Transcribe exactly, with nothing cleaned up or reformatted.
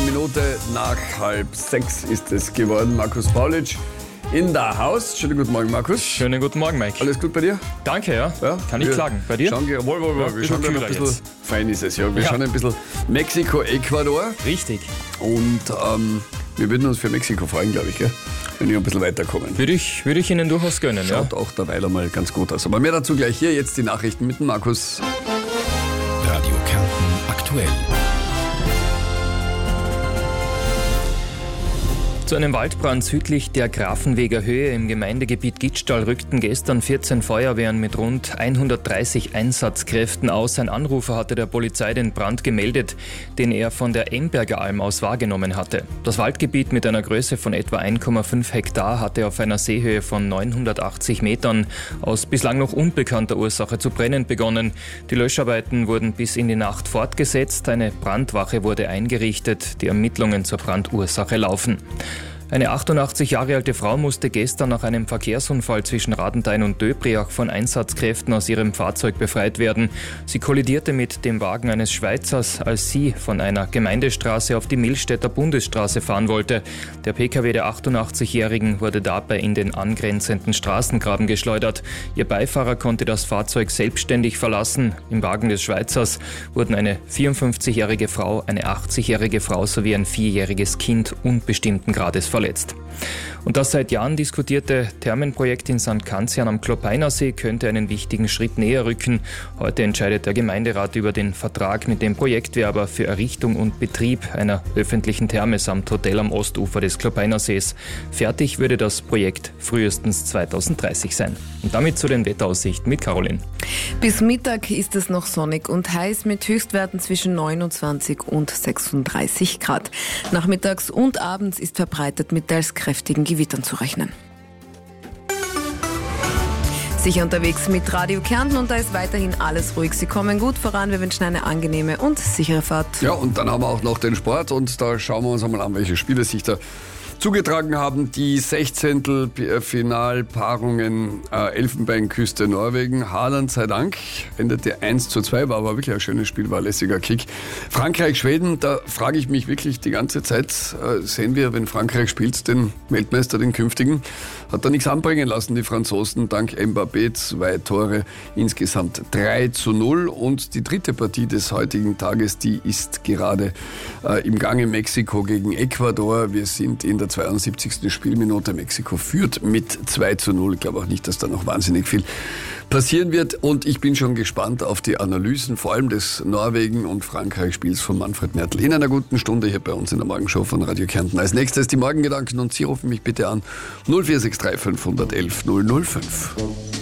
Minute nach halb sechs ist es geworden. Markus Paulitsch in der Haus. Schönen guten Morgen, Markus. Schönen guten Morgen, Mike. Alles gut bei dir? Danke, ja. ja Kann ich klagen. Bei dir? Schauen, wohl, wohl, wohl. Ja, wir schauen ein bisschen, jetzt. fein ist es, ja. Wir ja. schauen ein bisschen Mexiko, Ecuador. Richtig. Und ähm, wir würden uns für Mexiko freuen, glaube ich, gell? Wenn wir ein bisschen weiterkommen. Würde ich, würde ich Ihnen durchaus gönnen, Schaut ja. auch derweil einmal ganz gut aus. Aber mehr dazu gleich hier. Jetzt die Nachrichten mit dem Markus. Radio Kärnten aktuell. Zu einem Waldbrand südlich der Grafenweger Höhe im Gemeindegebiet Gittstall rückten gestern vierzehn Feuerwehren mit rund hundertdreißig Einsatzkräften aus. Ein Anrufer hatte der Polizei den Brand gemeldet, den er von der Emberger Alm aus wahrgenommen hatte. Das Waldgebiet mit einer Größe von etwa eins Komma fünf Hektar hatte auf einer Seehöhe von neunhundertachtzig Metern aus bislang noch unbekannter Ursache zu brennen begonnen. Die Löscharbeiten wurden bis in die Nacht fortgesetzt. Eine Brandwache wurde eingerichtet. Die Ermittlungen zur Brandursache laufen. Eine achtundachtzig Jahre alte Frau musste gestern nach einem Verkehrsunfall zwischen Radenthein und Döbriach von Einsatzkräften aus ihrem Fahrzeug befreit werden. Sie kollidierte mit dem Wagen eines Schweizers, als sie von einer Gemeindestraße auf die Millstätter Bundesstraße fahren wollte. Der Pkw der achtundachtzigjährigen wurde dabei in den angrenzenden Straßengraben geschleudert. Ihr Beifahrer konnte das Fahrzeug selbstständig verlassen. Im Wagen des Schweizers wurden eine vierundfünfzigjährige Frau, eine achtzigjährige Frau sowie ein vierjähriges Kind unbestimmten Grades verletzt. verletzt. Und das seit Jahren diskutierte Thermenprojekt in Sankt Canzian am Klopeinersee könnte einen wichtigen Schritt näher rücken. Heute entscheidet der Gemeinderat über den Vertrag mit dem Projektwerber für Errichtung und Betrieb einer öffentlichen Therme samt Hotel am Ostufer des Klopeinersees. Fertig würde das Projekt frühestens zweitausenddreißig sein. Und damit zu den Wetteraussichten mit Caroline. Bis Mittag ist es noch sonnig und heiß mit Höchstwerten zwischen neunundzwanzig und sechsunddreißig Grad. Nachmittags und abends ist verbreitet mit teils kräftigen Gewittern zu rechnen. Sicher unterwegs mit Radio Kärnten und da ist weiterhin alles ruhig. Sie kommen gut voran, wir wünschen eine angenehme und sichere Fahrt. Ja, und dann haben wir auch noch den Sport und da schauen wir uns einmal an, welche Spiele sich da zugetragen haben. Die Sechzehntel-Finalpaarungen äh, Elfenbeinküste Norwegen. Haaland sei Dank endete eins zu zwei, war aber wirklich ein schönes Spiel, war ein lässiger Kick. Frankreich, Schweden, da frage ich mich wirklich die ganze Zeit, äh, sehen wir, wenn Frankreich spielt, den Weltmeister, den künftigen, hat da nichts anbringen lassen, die Franzosen, dank Mbappé, zwei Tore, insgesamt drei zu null. Und die dritte Partie des heutigen Tages, die ist gerade äh, im Gange, Mexiko gegen Ecuador. Wir sind in der zweiundsiebzigsten Spielminute. Mexiko führt mit zwei zu null. Ich glaube auch nicht, dass da noch wahnsinnig viel passieren wird. Und ich bin schon gespannt auf die Analysen, vor allem des Norwegen- und Frankreich-Spiels von Manfred Mertl. In einer guten Stunde hier bei uns in der Morgenshow von Radio Kärnten. Als nächstes die Morgengedanken und Sie rufen mich bitte an null vier sechs drei fünf eins eins null null fünf.